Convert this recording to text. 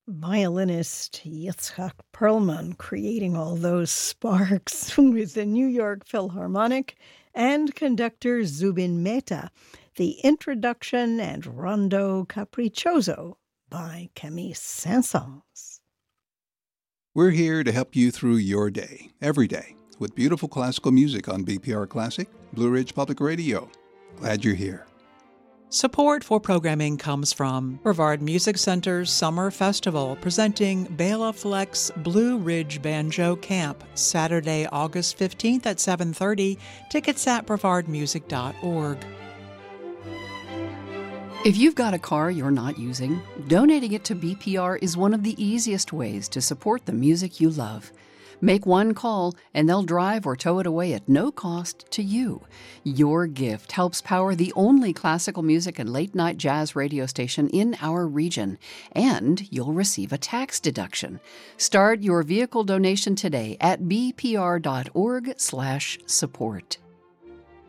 Violinist Yitzhak Perlman creating all those sparks with the New York Philharmonic, and conductor Zubin Mehta, the introduction and Rondo Capriccioso by Camille Saint-Saëns. We're here to help you through your day, every day, with beautiful classical music on BPR Classic, Blue Ridge Public Radio. Glad you're here. Support for programming comes from Brevard Music Center's Summer Festival, presenting Bela Fleck's Blue Ridge Banjo Camp, Saturday, August 15th at 7:30. Tickets at brevardmusic.org. If you've got a car you're not using, donating it to BPR is one of the easiest ways to support the music you love. Make one call, and they'll drive or tow it away at no cost to you. Your gift helps power the only classical music and late-night jazz radio station in our region, and you'll receive a tax deduction. Start your vehicle donation today at bpr.org/support.